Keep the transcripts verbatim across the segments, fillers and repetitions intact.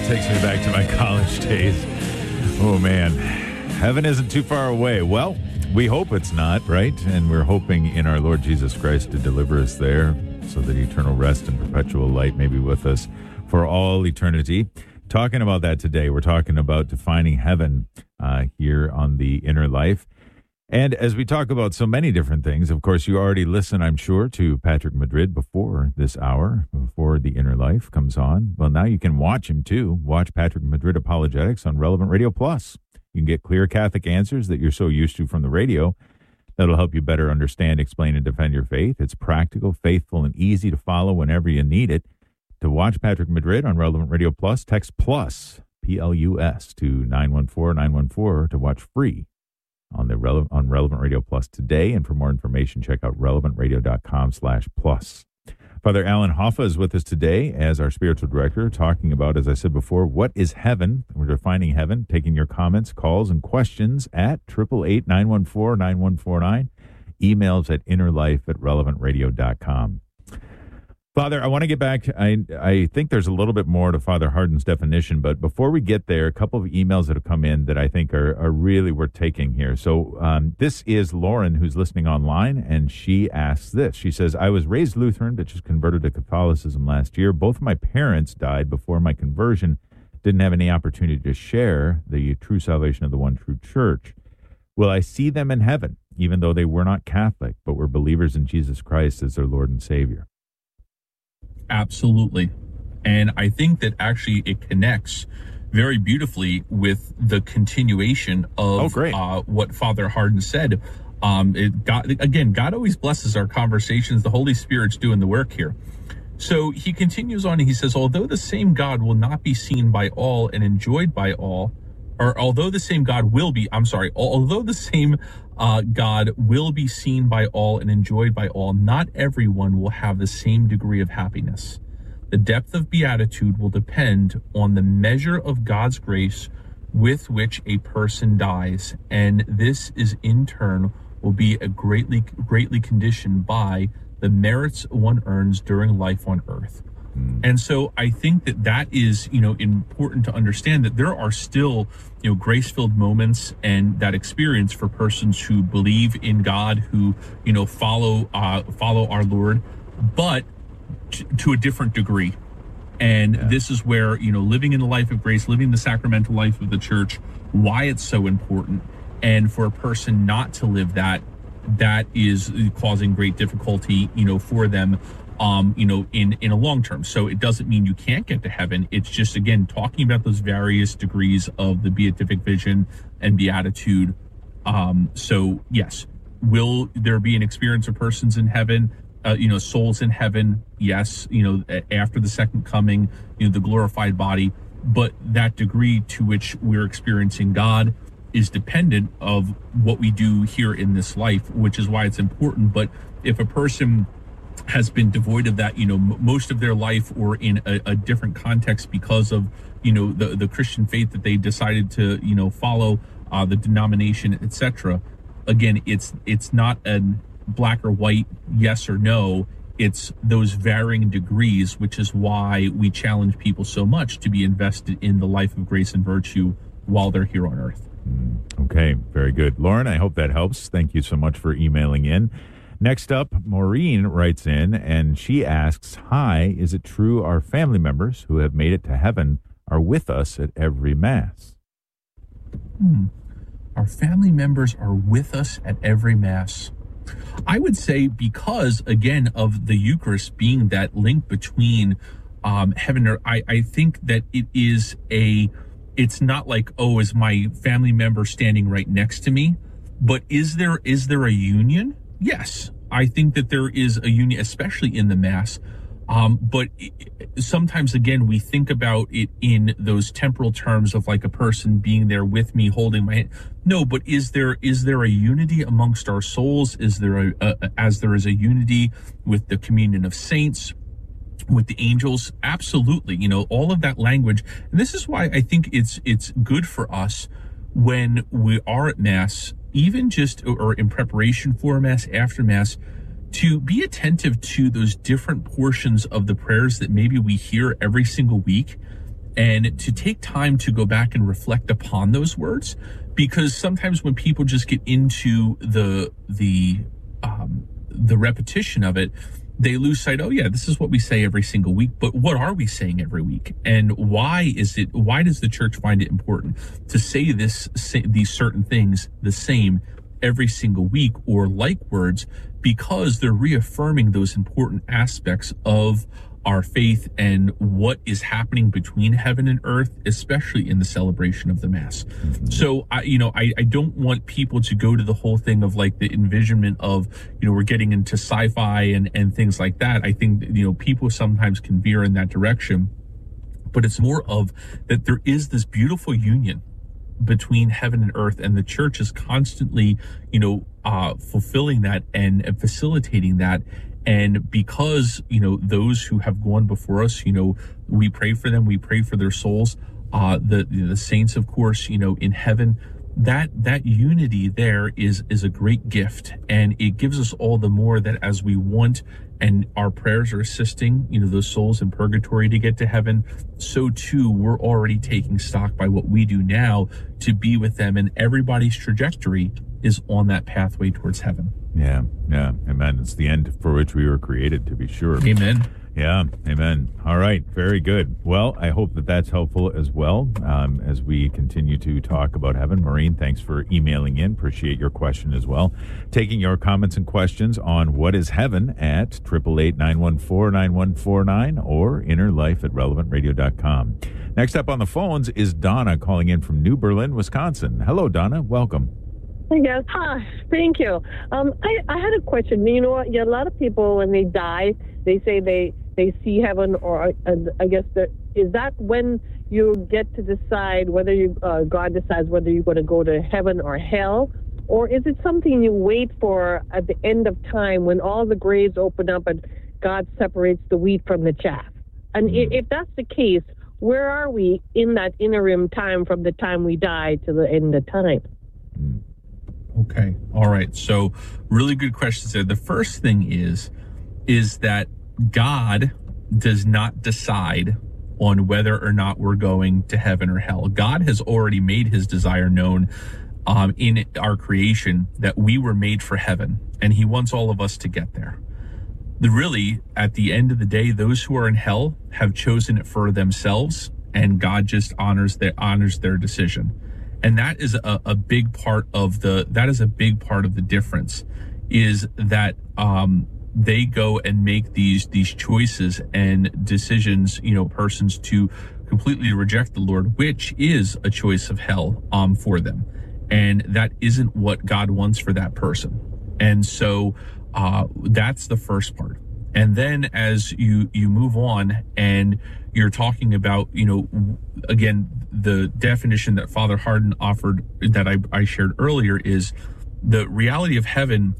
takes me back to my college days. Oh, man. Heaven isn't too far away. Well, we hope it's not, right? And we're hoping in our Lord Jesus Christ to deliver us there so that eternal rest and perpetual light may be with us for all eternity. Talking about that today, we're talking about defining heaven uh, here on the Inner Life. And as we talk about so many different things, of course, you already listen, I'm sure, to Patrick Madrid before this hour, before The Inner Life comes on. Well, now you can watch him, too. Watch Patrick Madrid Apologetics on Relevant Radio Plus. You can get clear Catholic answers that you're so used to from the radio. That'll help you better understand, explain, and defend your faith. It's practical, faithful, and easy to follow whenever you need it. To watch Patrick Madrid on Relevant Radio Plus, text PLUS, P L U S, to nine one four nine one four to watch free on the Rele- on Relevant Radio Plus today. And for more information, check out relevantradio.com slash plus. Father Alan Hoffa is with us today as our spiritual director, talking about, as I said before, what is heaven? We're defining heaven, taking your comments, calls, and questions at eight eight eight, nine one four, nine one four nine, emails at innerlife at relevantradio dot com. Father, I want to get back. I I think there's a little bit more to Father Hardon's definition, but before we get there, a couple of emails that have come in that I think are, are really worth taking here. So um, this is Lauren, who's listening online, and she asks this. She says, I was raised Lutheran, but just converted to Catholicism last year. Both of my parents died before my conversion. Didn't have any opportunity to share the true salvation of the one true church. Will I see them in heaven, even though they were not Catholic, but were believers in Jesus Christ as their Lord and Savior? Absolutely. And I think that actually it connects very beautifully with the continuation of oh, great. Uh, what Father Hardon said. Um, it God, again, God always blesses our conversations. The Holy Spirit's doing the work here. So he continues on. He says, although the same God will not be seen by all and enjoyed by all, or although the same God will be, I'm sorry, although the same uh, God will be seen by all and enjoyed by all, not everyone will have the same degree of happiness. The depth of beatitude will depend on the measure of God's grace with which a person dies, and this is in turn will be a greatly, greatly conditioned by the merits one earns during life on earth. And so I think that that is, you know, important to understand that there are still, you know, grace-filled moments and that experience for persons who believe in God, who, you know, follow, uh, follow our Lord, but t- to a different degree. And yeah. This is where, you know, living in the life of grace, living the sacramental life of the church, why it's so important. And for a person not to live that, that is causing great difficulty, you know, for them. Um, you know, in, in a long term. So it doesn't mean you can't get to heaven. It's just, again, talking about those various degrees of the beatific vision and beatitude. Um, so, yes, will there be an experience of persons in heaven, uh, you know, souls in heaven? Yes, you know, after the second coming, you know, the glorified body. But that degree to which we're experiencing God is dependent of what we do here in this life, which is why it's important. But if a person has been devoid of that, you know, m- most of their life or in a, a different context because of, you know, the, the Christian faith that they decided to, you know, follow, uh, the denomination, et cetera. Again, it's it's not a black or white, yes or no. It's those varying degrees, which is why we challenge people so much to be invested in the life of grace and virtue while they're here on earth. Okay, very good. Lauren, I hope that helps. Thank you so much for emailing in. Next up, Maureen writes in, and she asks, hi, is it true our family members who have made it to heaven are with us at every Mass? Hmm. Our family members are with us at every Mass. I would say because, again, of the Eucharist being that link between um, heaven and earth, I, I think that it is a, it's not like, oh, is my family member standing right next to me? But is there is there a union? Yes, I think that there is a union, especially in the Mass. Um, but it, sometimes, again, we think about it in those temporal terms of like a person being there with me, holding my hand. No, but is there is there a unity amongst our souls? Is there a, a as there is a unity with the communion of saints, with the angels? Absolutely. You know, all of that language. And this is why I think it's it's good for us when we are at Mass, even just or in preparation for Mass, after Mass, to be attentive to those different portions of the prayers that maybe we hear every single week and to take time to go back and reflect upon those words, because sometimes when people just get into the the um, the repetition of it, they lose sight. Oh yeah, this is what we say every single week, but what are we saying every week, and why is it? Why does the church find it important to say this, say these certain things the same every single week, or like words? Because they're reaffirming those important aspects of our faith and what is happening between heaven and earth, especially in the celebration of the Mass. Mm-hmm. So, I, you know, I, I don't want people to go to the whole thing of like the envisionment of, you know, we're getting into sci-fi and, and things like that. I think, you know, people sometimes can veer in that direction, but it's more of that there is this beautiful union between heaven and earth, and the church is constantly, you know, uh, fulfilling that and, and facilitating that. And because, you know, those who have gone before us, you know, we pray for them, we pray for their souls, uh, the, the saints, of course, you know, in heaven, that, that unity there is, is a great gift. And it gives us all the more that as we want, and our prayers are assisting, you know, those souls in purgatory to get to heaven, so too, we're already taking stock by what we do now to be with them, and everybody's trajectory is on that pathway towards heaven. Yeah, yeah, amen. It's the end for which we were created, to be sure. Amen. Yeah, amen. All right, very good. Well, I hope that that's helpful as well um, as we continue to talk about heaven. Maureen, thanks for emailing in. Appreciate your question as well. Taking your comments and questions on What is Heaven at eight eight eight, nine one four, nine one four nine or innerlife at relevant radio dot com. Next up on the phones is Donna calling in from New Berlin, Wisconsin. Hello, Donna. Welcome. Yes, hi. Thank you. Um, I, I had a question. You know what? Yeah, a lot of people, when they die, they say they, they see heaven, or uh, I guess that is that when you get to decide whether you uh, God decides whether you're going to go to heaven or hell, or is it something you wait for at the end of time when all the graves open up and God separates the wheat from the chaff? And mm. if that's the case, where are we in that interim time from the time we die to the end of time? Mm. Okay. All right. So really good questions there. The first thing is, is that God does not decide on whether or not we're going to heaven or hell. God has already made his desire known um, in our creation that we were made for heaven, and he wants all of us to get there. The, really, at the end of the day, those who are in hell have chosen it for themselves, and God just honors their, honors their decision. And that is a, a big part of the, that is a big part of the difference, is that, um, they go and make these, these choices and decisions, you know, persons to completely reject the Lord, which is a choice of hell, um, for them. And that isn't what God wants for that person. And so, uh, that's the first part. And then as you, you move on and you're talking about, you know, again, the definition that Father Hardon offered that I, I shared earlier is the reality of heaven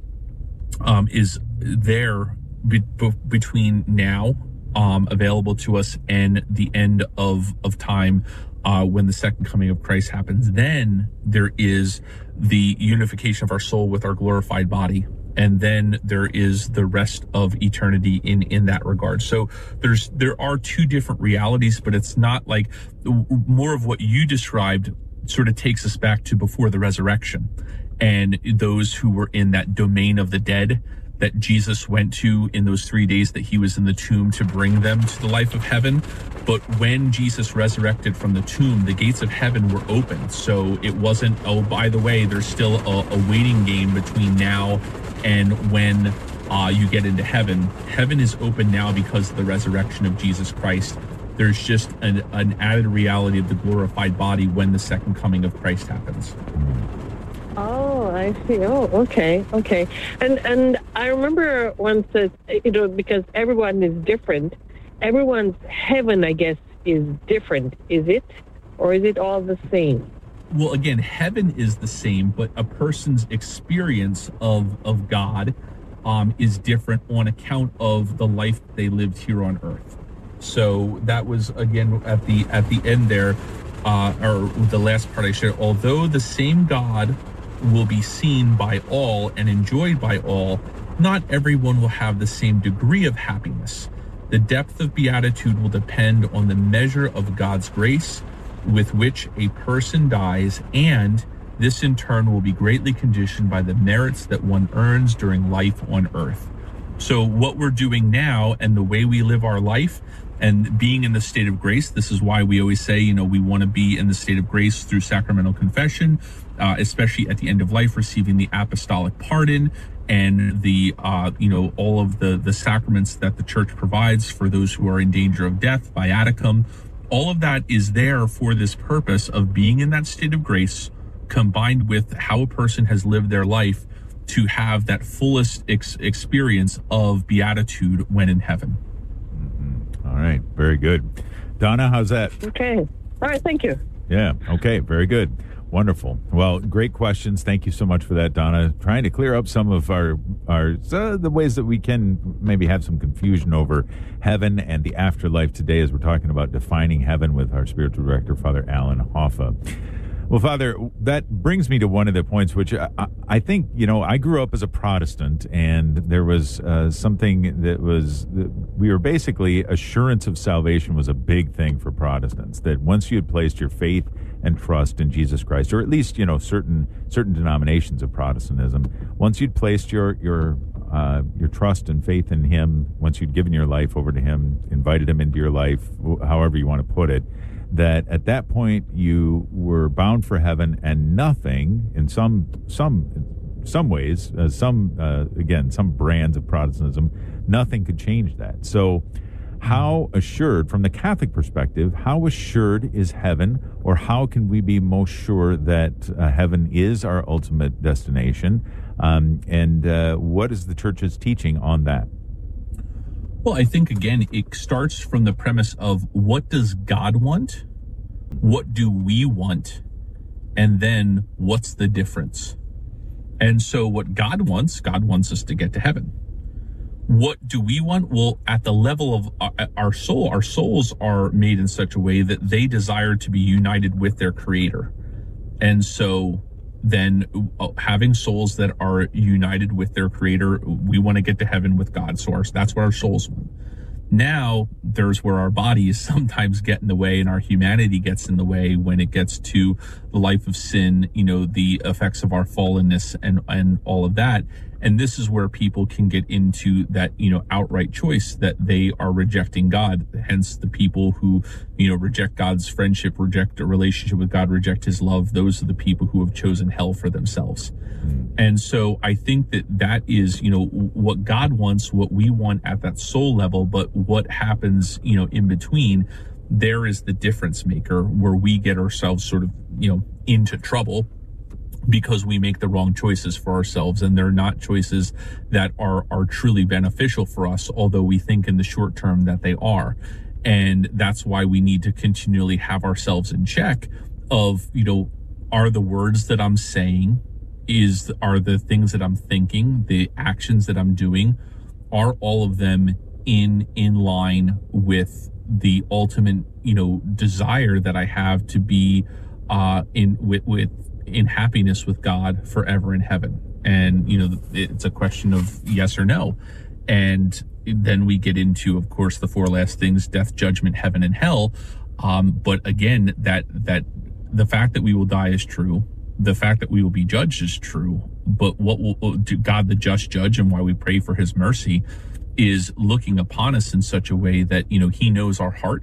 um, is there be, be, between now um, available to us and the end of, of time uh, when the second coming of Christ happens. Then there is the unification of our soul with our glorified body. And then there is the rest of eternity in, in that regard. So there's, there are two different realities, but it's not like more of what you described sort of takes us back to before the resurrection and those who were in that domain of the dead that Jesus went to in those three days that he was in the tomb to bring them to the life of heaven. But when Jesus resurrected from the tomb, the gates of heaven were open. So it wasn't, oh, by the way, there's still a, a waiting game between now and when uh, you get into heaven. Heaven is open now because of the resurrection of Jesus Christ. There's just an, an added reality of the glorified body when the second coming of Christ happens. Oh, I see. Oh, okay, okay. And and I remember once that, you know, because everyone is different, everyone's heaven, I guess, is different. Is it? Or is it all the same? Well, again, heaven is the same, but a person's experience of, of God um, is different on account of the life they lived here on earth. So that was, again, at the at the end there, uh, or the last part I shared, although the same God will be seen by all and enjoyed by all, not everyone will have the same degree of happiness. The depth of beatitude will depend on the measure of God's grace with which a person dies, and this in turn will be greatly conditioned by the merits that one earns during life on earth. So what we're doing now and the way we live our life and being in the state of grace, this is why we always say, you know, we want to be in the state of grace through sacramental confession, uh, especially at the end of life, receiving the apostolic pardon and the, uh, you know, all of the, the sacraments that the church provides for those who are in danger of death, viaticum. All of that is there for this purpose of being in that state of grace, combined with how a person has lived their life to have that fullest ex- experience of beatitude when in heaven. Mm-hmm. All right. Very good. Donna, how's that? Okay. All right. Thank you. Yeah. Okay. Very good. Wonderful. Well, great questions. Thank you so much for that, Donna. Trying to clear up some of our, our uh, the ways that we can maybe have some confusion over heaven and the afterlife today as we're talking about defining heaven with our spiritual director, Father Alan Hoffa. Well, Father, that brings me to one of the points, which I, I think, you know, I grew up as a Protestant, and there was uh, something that was, we were basically, assurance of salvation was a big thing for Protestants, that once you had placed your faith and trust in Jesus Christ, or at least, you know, certain certain denominations of Protestantism, once you'd placed your your uh, your trust and faith in Him, once you'd given your life over to Him, invited Him into your life, however you want to put it, that at that point you were bound for heaven, and nothing, in some some some ways, uh, some uh, again, some brands of Protestantism, nothing could change that. So how assured, from the Catholic perspective, how assured is heaven, or how can we be most sure that uh, heaven is our ultimate destination? Um, and uh, what is the Church's teaching on that? Well, I think, again, it starts from the premise of what does God want? What do we want? And then what's the difference? And so what God wants, God wants us to get to heaven. What do we want? Well, at the level of our, our soul, our souls are made in such a way that they desire to be united with their Creator. And so then uh, having souls that are united with their Creator, we want to get to heaven with God. So our, that's what our souls want. Now, there's where our bodies sometimes get in the way, and our humanity gets in the way when it gets to the life of sin, you know, the effects of our fallenness and, and all of that. And this is where people can get into that, you know, outright choice that they are rejecting God. Hence the people who, you know, reject God's friendship, reject a relationship with God, reject His love. Those are the people who have chosen hell for themselves. And so I think that that is, you know, what God wants, what we want at that soul level, but what happens, you know, in between, there is the difference maker where we get ourselves sort of, you know, into trouble because we make the wrong choices for ourselves, and they're not choices that are, are truly beneficial for us, although we think in the short term that they are. And that's why we need to continually have ourselves in check of, you know, are the words that I'm saying, is are the things that I'm thinking, the actions that I'm doing, are all of them in in line with the ultimate, you know, desire that I have to be uh in with with in happiness with God forever in heaven? And, you know, it's a question of yes or no. And then we get into, of course, the four last things: death, judgment, heaven, and hell. Um, but again, that that the fact that we will die is true. The fact that we will be judged is true, but what will God, the just judge, and why we pray for His mercy, is looking upon us in such a way that, you know, He knows our heart.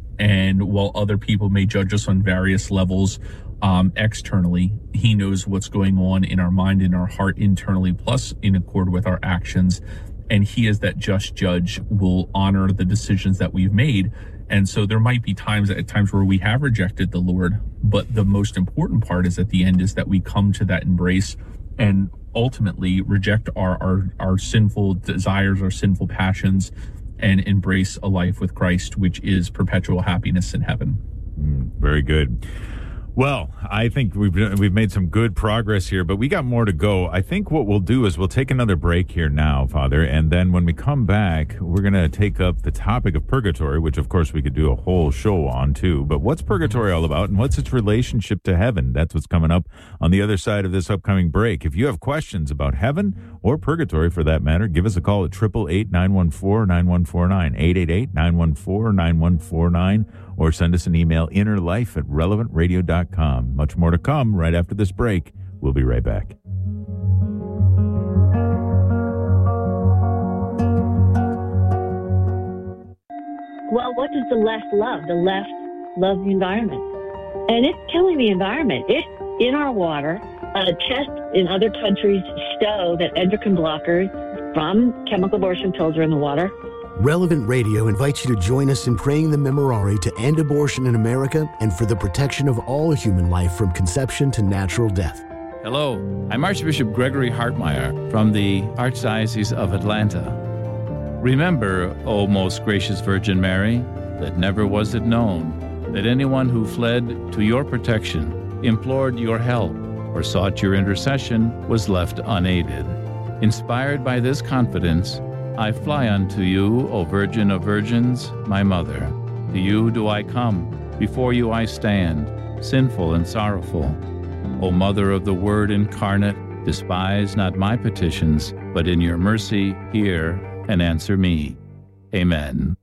And while other people may judge us on various levels um, externally, He knows what's going on in our mind, in our heart, internally, plus in accord with our actions. And He, as that just judge, will honor the decisions that we've made. And so there might be times at times where we have rejected the Lord, but the most important part is at the end is that we come to that embrace and ultimately reject our, our, our sinful desires, our sinful passions, and embrace a life with Christ, which is perpetual happiness in heaven. Mm, very good. Well, I think we've we've made some good progress here, but we got more to go. I think what we'll do is we'll take another break here now, Father, and then when we come back, we're going to take up the topic of purgatory, which of course we could do a whole show on too. But what's purgatory all about, and what's its relationship to heaven? That's what's coming up on the other side of this upcoming break. If you have questions about heaven or purgatory for that matter, give us a call at eight eight eight, nine one four, nine one four nine, eight eight eight, nine one four, nine one four nine, or send us an email, innerlife at relevant radio dot com. Much more to come right after this break. We'll be right back. Well, what does the left love? The left loves the environment. And it's killing the environment. It's in our water. Uh, tests in other countries show that endocrine blockers from chemical abortion pills are in the water. Relevant Radio invites you to join us in praying the Memorare to end abortion in America and for the protection of all human life from conception to natural death. Hello, I'm Archbishop Gregory Hartmeyer from the Archdiocese of Atlanta. Remember, O most gracious Virgin Mary, that never was it known that anyone who fled to your protection, implored your help, or sought your intercession was left unaided. Inspired by this confidence, I fly unto you, O Virgin of Virgins, my Mother. To you do I come, before you I stand, sinful and sorrowful. O Mother of the Word incarnate, despise not my petitions, but in your mercy hear and answer me. Amen.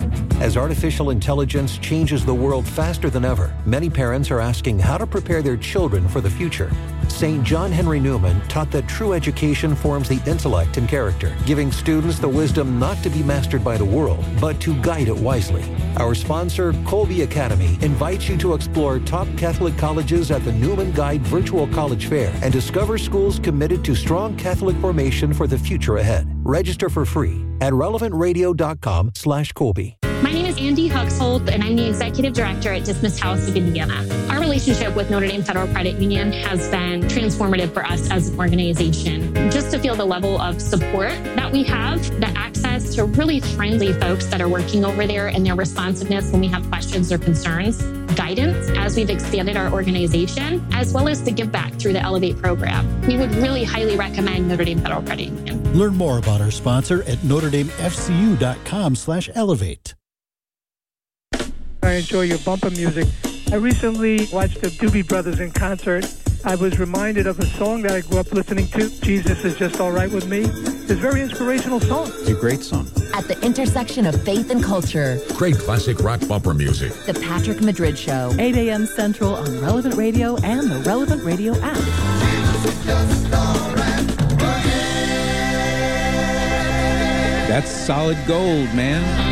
As artificial intelligence changes the world faster than ever, many parents are asking how to prepare their children for the future. Saint John Henry Newman taught that true education forms the intellect and character, giving students the wisdom not to be mastered by the world, but to guide it wisely. Our sponsor, Colby Academy, invites you to explore top Catholic colleges at the Newman Guide Virtual College Fair and discover schools committed to strong Catholic formation for the future ahead. Register for free at relevant radio dot com slash Colby. My name is Andy Huxholt, and I'm the Executive Director at Dismissed House of Indiana. Our relationship with Notre Dame Federal Credit Union has been transformative for us as an organization. Just to feel the level of support that we have, the access to really friendly folks that are working over there and their responsiveness when we have questions or concerns, guidance as we've expanded our organization, as well as the give back through the Elevate program. We would really highly recommend Notre Dame Federal Credit Union. Learn more about our sponsor at notre dame f c u dot com slash elevate. I enjoy your bumper music. I recently watched the Doobie Brothers in concert. I was reminded of a song that I grew up listening to, Jesus Is Just All Right With Me. It's a very inspirational song. It's a great song. At the intersection of faith and culture. Great classic rock bumper music. The Patrick Madrid Show. eight a.m. Central on Relevant Radio and the Relevant Radio app. Jesus is just all right. That's solid gold, man.